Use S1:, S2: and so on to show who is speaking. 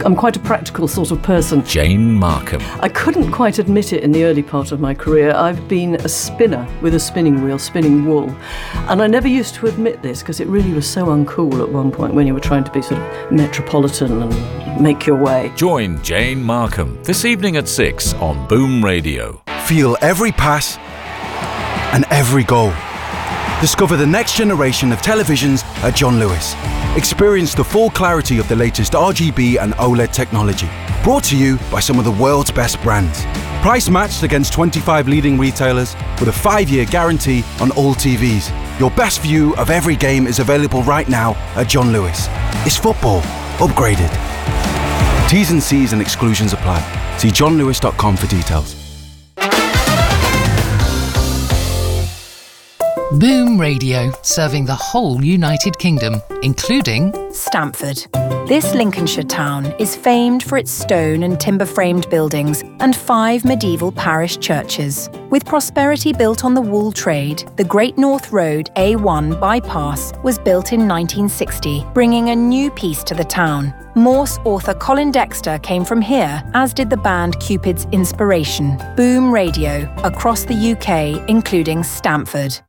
S1: I'm quite a practical sort of person.
S2: Jane Markham.
S1: I couldn't quite admit it in the early part of my career. I've been a spinner with a spinning wheel, spinning wool. And I never used to admit this because it really was so uncool at one point when you were trying to be sort of metropolitan and make your way.
S2: Join Jane Markham this evening at 6 on Boom Radio.
S3: Feel every pass and every goal. Discover the next generation of televisions at John Lewis. Experience the full clarity of the latest RGB and OLED technology. Brought to you by some of the world's best brands. Price matched against 25 leading retailers with a 5-year guarantee on all TVs. Your best view of every game is available right now at John Lewis. It's football upgraded. T's and C's and exclusions apply. See johnlewis.com for details.
S4: Boom Radio, serving the whole United Kingdom, including
S5: Stamford. This Lincolnshire town is famed for its stone and timber-framed buildings and 5 medieval parish churches. With prosperity built on the wool trade, the Great North Road A1 bypass was built in 1960, bringing a new piece to the town. Morse author Colin Dexter came from here, as did the band Cupid's Inspiration. Boom Radio, across the UK, including Stamford.